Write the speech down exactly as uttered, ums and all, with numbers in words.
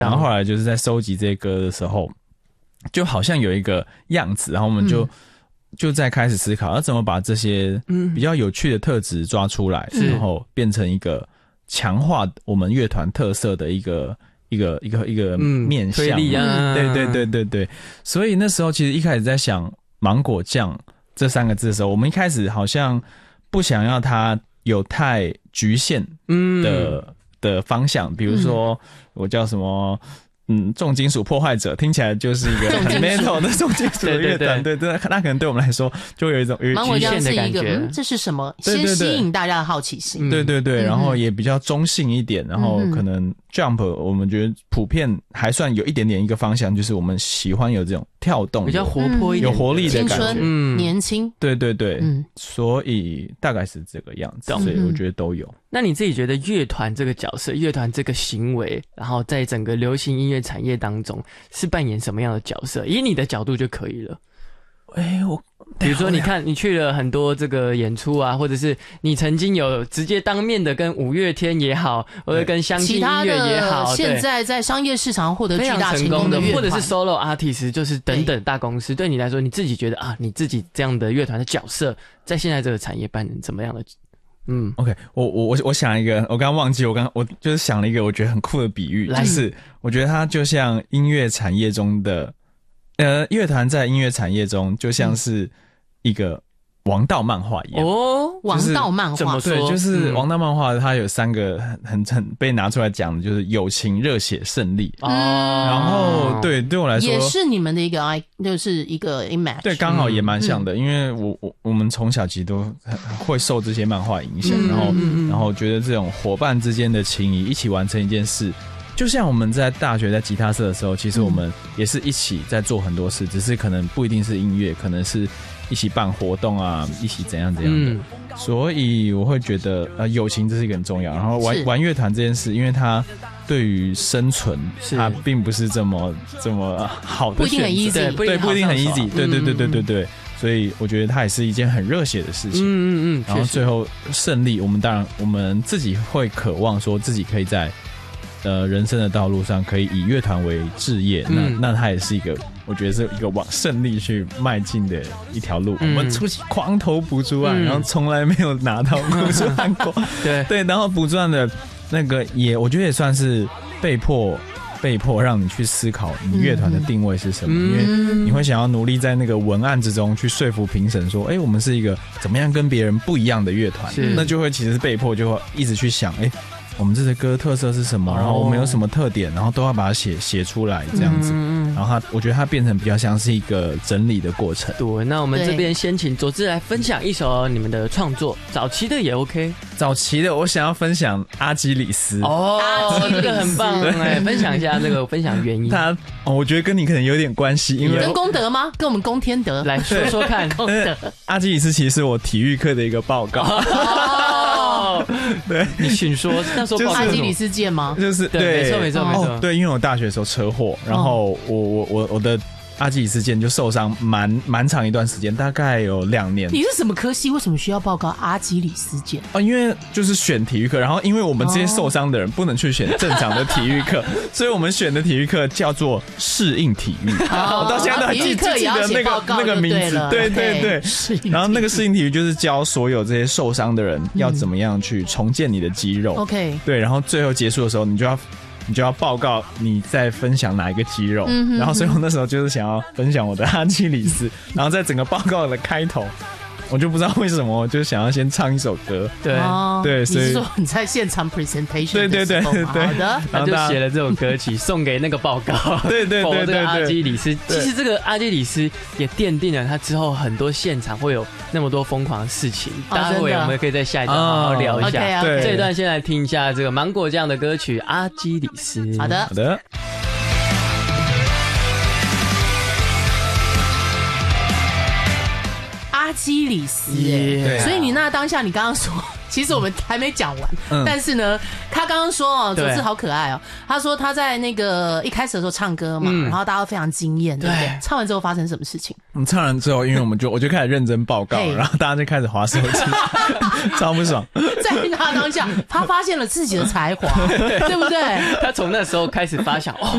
然后后来就是在收集这些歌的时候，就好像有一个样子，然后我们就、嗯、就在开始思考要怎么把这些比较有趣的特质抓出来、嗯，然后变成一个强化我们乐团特色的一个一个一个一个面向、嗯、推力啊，对对对对对。所以那时候其实一开始在想芒果酱这三个字的时候，我们一开始好像不想要它有太局限的、嗯、的方向，比如说我叫什么嗯重金属破坏者，听起来就是一个很 metal 的重金属的乐团，对 对, 对, 对，那可能对我们来说就有一种有局限的感觉、 嗯、这是什么，先吸引大家的好奇心， 对对 对, 对，然后也比较中性一点，然后可能 Jump 我们觉得普遍还算有一点点一个方向，就是我们喜欢有这种跳动比较活泼一点、 有活力的感觉， 青春、嗯、年轻， 对对对、嗯、所以大概是这个样子，所以我觉得都有。 那你自己觉得乐团这个角色，乐团这个行为，然后在整个流行音乐产业当中是扮演什么样的角色？以你的角度就可以了。 哎，我比如说你看你去了很多这个演出啊，或者是你曾经有直接当面的跟五月天也好，或者跟相信音乐也好， 现在在商业市场获得巨大成功的乐团， 或者是 solo artist， 就是等等大公司，对你来说，你自己觉得啊，你自己这样的乐团的角色，在现在这个产业扮演怎么样的？嗯 ，OK， 我我我我想一个，我刚刚忘记，我刚我就是想了一个我觉得很酷的比喻，就是我觉得它就像音乐产业中的，呃，乐团在音乐产业中就像是一个王道漫画一样。 哦，王道漫画怎么说？ 对，就是王道漫画，它有三个很很很被拿出来讲的，就是友情、热血、胜利。哦，然后对对我来说也是你们的一个 I， 就是一个 image。 对，刚好也蛮像的，嗯、因为我我我们从小其实都会受这些漫画影响，嗯、然后然后觉得这种伙伴之间的情谊，一起完成一件事。就像我们在大学在吉他社的时候，其实我们也是一起在做很多事，只是可能不一定是音乐，可能是一起办活动啊，一起怎样怎样的。嗯、所以我会觉得，呃，友情这是一个很重要。然后玩玩乐团这件事，因为它对于生存，它并不是这么这么好的选择， 不一定很 easy， 对，不一定很 easy， 对对对对对对。所以我觉得它也是一件很热血的事情。嗯嗯嗯。然后最后胜利，我们当然我们自己会渴望说自己可以在。呃，人生的道路上可以以乐团为志业，嗯、那那它也是一个，我觉得是一个往胜利去迈进的一条路。嗯、我们出去狂投补助案，嗯、然后从来没有拿到补助案过。对对，然后补助案的那个也，我觉得也算是被迫被迫让你去思考你乐团的定位是什么，嗯、因为你会想要努力在那个文案之中去说服评审说，哎、欸，我们是一个怎么样跟别人不一样的乐团，那就会其实是被迫就会一直去想，哎、欸。我们这些歌特色是什么？然后我们有什么特点？然后都要把它写写出来，这样子。嗯、然后它，我觉得它变成比较像是一个整理的过程。 对，那我们这边先请佐治来分享一首你们的创作，早期的也 OK。 早期的我想要分享阿基里斯。 哦，这个很棒哎，分享一下这个，分享原因。 他、哦，我觉得跟你可能有点关系，因为跟功德吗？跟我们宫天德来说说看。 功德。 阿基里斯其实是我体育课的一个报告。 哦， 对， 你请说，那时候阿基里斯腱吗？ 就是对，没错没错没错。 对，因为我大学的时候车祸，然后我我我我的阿基里斯腱就受伤蛮蛮长一段时间，大概有两年。 你是什么科系？为什么需要报告阿基里斯腱？ 啊，因为就是选体育课，然后因为我们这些受伤的人不能去选正常的体育课，所以我们选的体育课叫做适应体育。我到现在都还记记得那个那个名字，对对对。然后那个适应体育就是教所有这些受伤的人要怎么样去重建你的肌肉。OK， 对，然后最后结束的时候，你就要。你就要报告你在分享哪一个肌肉，嗯、然后所以我那时候就是想要分享我的阿基里斯，然后在整个报告的开头，我就不知道为什么，我就想要先唱一首歌， 对、 哦、 对，所以你是说你在现场 presentation 对对对对对， 好的， 他就写了这首歌曲送给那个报告， 对对对对对， 阿基里斯。其实这个阿基里斯也奠定了他之后很多现场会有那么多疯狂的事情，哦、待会我们可以在下一段好好聊一下。 哦、 对，这一段先来听一下这个芒果酱的歌曲《阿基里斯》。 好的， 好的。 阿基里斯，欸，所以你那当下你刚刚说其实我们还没讲完， 嗯、 但是呢，他刚刚说哦， 对佐治好可爱哦。他说他在那个一开始的时候唱歌嘛，嗯、然后大家都非常惊艳，对不对？唱完之后发生什么事情？ 我们唱完之后，因为我们就我就开始认真报告，然后大家就开始滑手机，超不爽。 在他当下，他发现了自己的才华，对不对？ 他从那时候开始发想，哦。